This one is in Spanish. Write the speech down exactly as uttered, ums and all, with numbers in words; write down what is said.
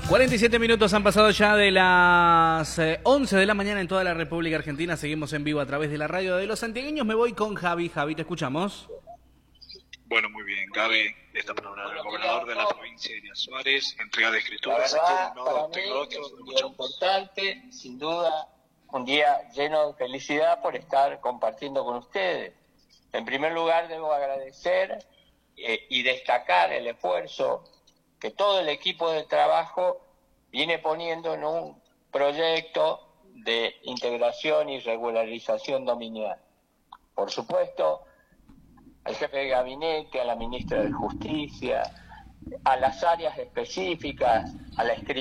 cuarenta y siete minutos han pasado ya de las eh, once de la mañana en toda la República Argentina. Seguimos en vivo a través de la radio de los santiagueños. Me voy con Javi. Javi, ¿te escuchamos? Bueno, muy bien, Gaby. Esta palabra del gobernador de la provincia de Díaz Suárez, entrega de escrituras, verdad, nodos tecnológicos, un día importante, sin duda, un día lleno de felicidad por estar compartiendo con ustedes. En primer lugar, debo agradecer eh, y destacar el esfuerzo que todo el equipo de trabajo viene poniendo en un proyecto de integración y regularización dominial. Por supuesto, al jefe de gabinete, a la ministra de Justicia, a las áreas específicas, a la escritura.